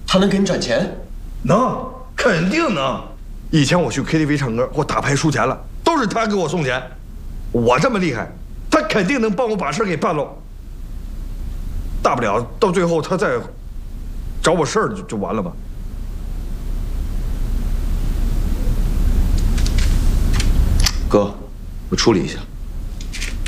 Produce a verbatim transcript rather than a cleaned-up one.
他能给你转钱？ 能，肯定能。以前我去 K T V 唱歌或打牌输钱了，都是他给我送钱。我这么厉害，他肯定能帮我把事给办喽。大不了到最后他再找我事儿就就完了吧。 哥，我处理一下。